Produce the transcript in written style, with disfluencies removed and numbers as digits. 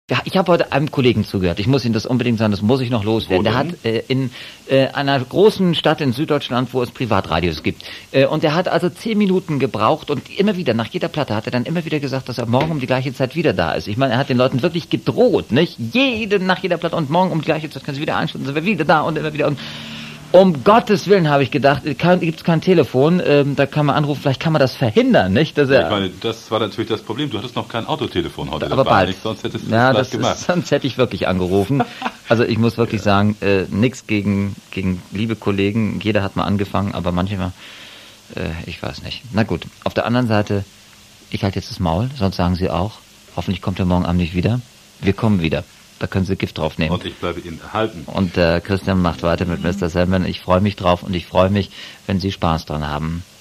Ja, ich habe heute einem Kollegen zugehört. Ich muss Ihnen das unbedingt sagen, das muss ich noch loswerden. Der hat in einer großen Stadt in Süddeutschland, wo es Privatradios gibt. Und der hat also 10 Minuten gebraucht und immer wieder, nach jeder Platte hat er dann immer wieder gesagt, dass er morgen um die gleiche Zeit wieder da ist. Ich meine, er hat den Leuten wirklich gedroht, nicht? Nach jeder Platte und morgen um die gleiche Zeit können Sie wieder einschalten, sind wir wieder da und immer wieder. Und um Gottes Willen, habe ich gedacht, gibt es kein Telefon, da kann man anrufen, vielleicht kann man das verhindern, nicht? Dass ich meine, das war natürlich das Problem, du hattest noch kein Autotelefon heute aber dabei, bald. nicht, sonst hättest du das gleich gemacht. Sonst hätte ich wirklich angerufen. Also ich muss wirklich sagen, nichts gegen liebe Kollegen, jeder hat mal angefangen, aber manchmal, ich weiß nicht. Na gut, auf der anderen Seite, ich halte jetzt das Maul, sonst sagen Sie auch, hoffentlich kommt er morgen Abend nicht wieder. Wir kommen wieder. Da können Sie Gift drauf nehmen. Und ich bleibe Ihnen erhalten. Und Christian macht weiter mit Mr. Sandman. Ich freue mich drauf und ich freue mich, wenn Sie Spaß dran haben.